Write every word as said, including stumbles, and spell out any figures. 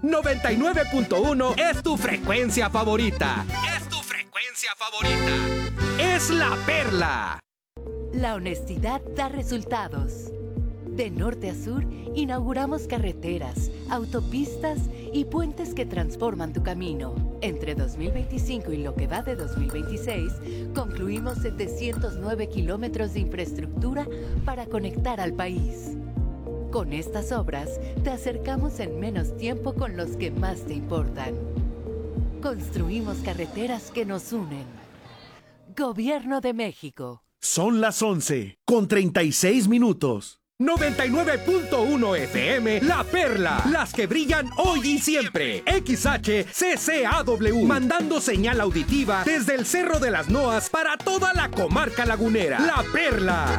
noventa y nueve punto uno es tu frecuencia favorita. Es tu frecuencia favorita. Es La Perla. La honestidad da resultados. De norte a sur, inauguramos carreteras, autopistas y puentes que transforman tu camino. Entre dos mil veinticinco y lo que va de dos mil veintiséis, concluimos setecientos nueve kilómetros de infraestructura para conectar al país. Con estas obras, te acercamos en menos tiempo con los que más te importan. Construimos carreteras que nos unen. Gobierno de México. Son las once, con treinta y seis minutos. noventa y nueve punto uno F M, La Perla, las que brillan hoy y siempre. X H C C A W, mandando señal auditiva desde el Cerro de las Noas para toda la comarca lagunera. La Perla.